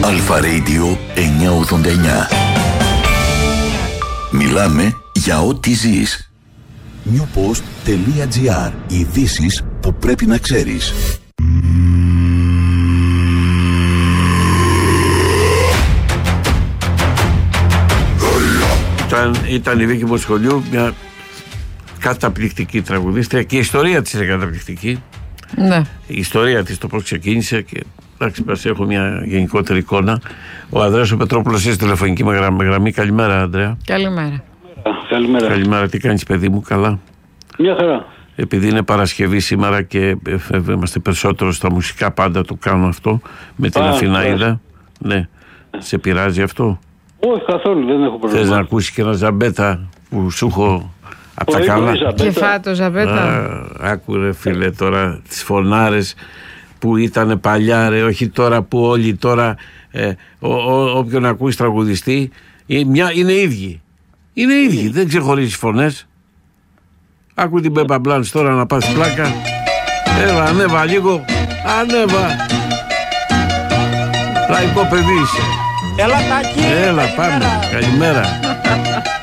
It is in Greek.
Αλφα Radio 989. Μιλάμε για ό,τι ζεις. newpost.gr. Ειδήσεις που πρέπει να ξέρεις. Ήταν η Βίκη Μοσχολιού, μια καταπληκτική τραγουδίστρια, και η ιστορία της είναι καταπληκτική. Ναι. Η ιστορία της, το πώς ξεκίνησε, και εντάξει, μας έχω μια γενικότερη εικόνα. Ο Ανδρέας ο Πετρόπουλος είσαι τηλεφωνική με γραμμή. Καλημέρα, Ανδρέα. Καλημέρα. Καλημέρα, τι κάνεις, παιδί μου? Καλά. Μια χαρά. Επειδή είναι Παρασκευή σήμερα και είμαστε περισσότερο στα μουσικά, πάντα το κάνω αυτό με την Αθηναίδα. Ναι. Σε πειράζει αυτό? Όχι, καθόλου, δεν έχω πρόβλημα. Θες να ακούσεις και ένα Ζαμπέτα που σου έχω απ' τα καλά? Κεφάτο Ζαμπέτα. Άκου ρε φίλε τώρα τις φωνάρες που ήταν παλιά, ρε, όχι τώρα που όλοι τώρα όποιον ακούεις τραγουδιστή είναι ίδιοι. Είναι ίδιοι, δεν ξεχωρίζεις φωνές. Άκου την Πέπα Μπλάνς τώρα να πας πλάκα. Έλα, ανέβα λίγο. Ανέβα. Λαϊκό παιδί είσαι. Έλα Τάκη. Έλα, πάμε. Καλημέρα.